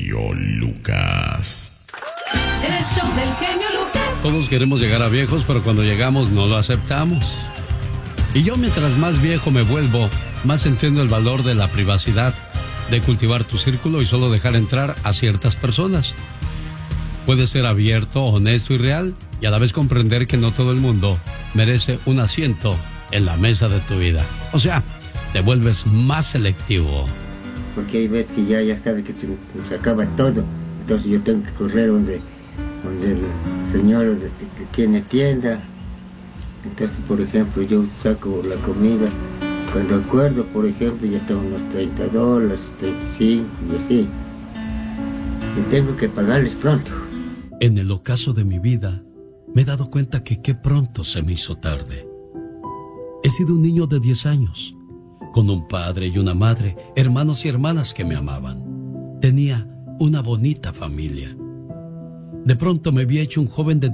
genio Lucas. El show del genio Lucas. Todos queremos llegar a viejos, pero cuando llegamos no lo aceptamos. Y yo, mientras más viejo me vuelvo, más entiendo el valor de la privacidad, de cultivar tu círculo y solo dejar entrar a ciertas personas. Puedes ser abierto, honesto y real, y a la vez comprender que no todo el mundo merece un asiento en la mesa de tu vida. O sea, te vuelves más selectivo. Porque hay veces que ya sabes que se acaba todo. Entonces yo tengo que correr donde el señor que tiene tienda. Entonces, por ejemplo, yo saco la comida. Cuando acuerdo, por ejemplo, ya están unos $30, 35 y así. Y tengo que pagarles pronto. En el ocaso de mi vida, me he dado cuenta que qué pronto se me hizo tarde. He sido un niño de 10 años, con un padre y una madre, hermanos y hermanas que me amaban. Tenía una bonita familia. De pronto me había hecho un joven de